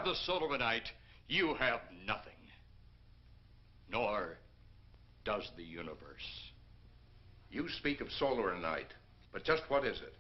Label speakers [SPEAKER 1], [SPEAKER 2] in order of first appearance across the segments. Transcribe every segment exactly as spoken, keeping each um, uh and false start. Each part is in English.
[SPEAKER 1] the solaranite, you have nothing. Nor does the universe.
[SPEAKER 2] You speak of solaranite, but just what is it?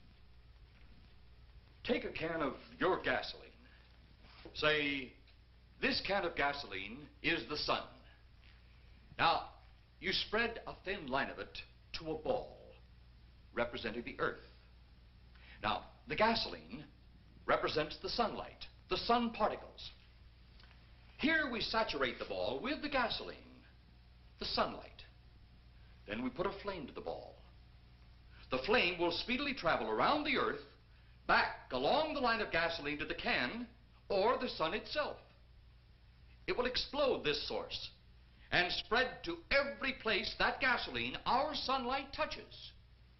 [SPEAKER 1] Take a can of your gasoline. Say, this can of gasoline is the sun. Now, you spread a thin line of it to a ball, representing the earth. Now, the gasoline represents the sunlight, the sun particles. Here we saturate the ball with the gasoline, the sunlight. Then we put a flame to the ball. The flame will speedily travel around the earth, back along the line of gasoline to the can, or the sun itself. It will explode this source and spread to every place that gasoline, our sunlight, touches.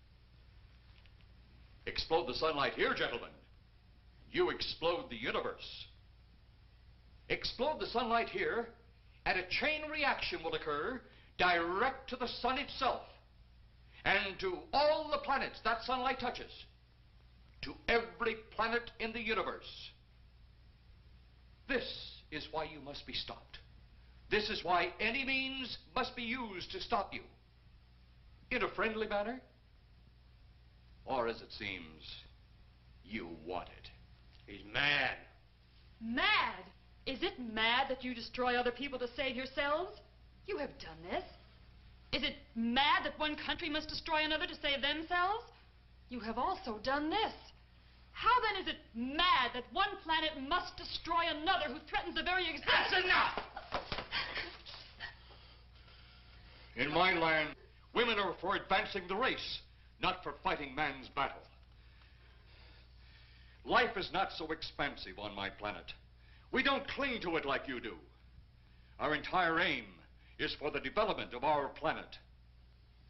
[SPEAKER 1] Explode the sunlight here, gentlemen. You explode the universe. Explode the sunlight here, and a chain reaction will occur direct to the sun itself and to all the planets that sunlight touches, to every planet in the universe. This is why you must be stopped. This is why any means must be used to stop you. In a friendly manner, or as it seems, you want it.
[SPEAKER 2] He's mad.
[SPEAKER 3] Mad? Is it mad that you destroy other people to save yourselves? You have done this. Is it mad that one country must destroy another to save themselves? You have also done this. How then is it mad that one planet must destroy another who threatens the very existence?
[SPEAKER 2] That's enough!
[SPEAKER 1] In my land, women are for advancing the race, not for fighting man's battle. Life is not so expansive on my planet. We don't cling to it like you do. Our entire aim is for the development of our planet.